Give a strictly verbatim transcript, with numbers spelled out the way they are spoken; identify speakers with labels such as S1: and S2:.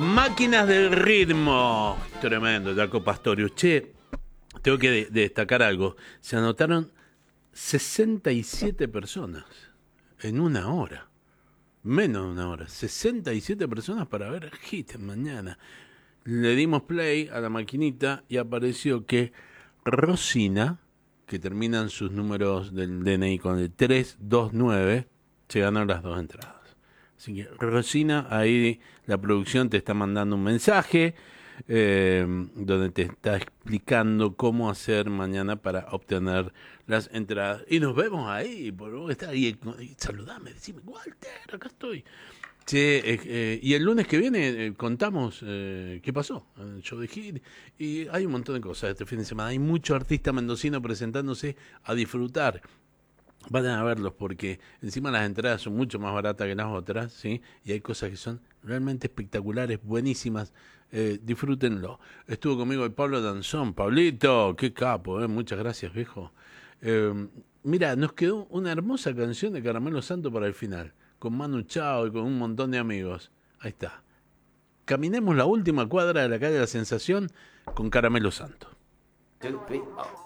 S1: Máquinas del ritmo. Tremendo, Jaco Pastorius. Che, tengo que de- destacar algo. Se anotaron sesenta y siete personas en una hora. Menos de una hora. sesenta y siete personas para ver Hit mañana. Le dimos play a la maquinita y apareció que Rosina, que terminan sus números del D N I con el tres dos nueve, se ganó las dos entradas. Así que, Rosina, ahí la producción te está mandando un mensaje eh, donde te está explicando cómo hacer mañana para obtener las entradas. Y nos vemos ahí, por vos estás ahí, y saludame, decime, Walter, acá estoy. Che, eh, eh, y el lunes que viene eh, contamos eh, qué pasó en el show de Hit. Y hay un montón de cosas este fin de semana. Hay mucho artista mendocino presentándose a disfrutar. Vayan a verlos porque encima las entradas son mucho más baratas que las otras, ¿sí? Y hay cosas que son realmente espectaculares, buenísimas. Eh, disfrútenlo. Estuvo conmigo el Pablo Danzón. Pablito, qué capo, ¿eh? Muchas gracias, viejo. Eh, mira, nos quedó una hermosa canción de Caramelo Santo para el final, con Manu Chao y con un montón de amigos. Ahí está. Caminemos la última cuadra de la calle de la Sensación con Caramelo Santo.
S2: Two, three, oh.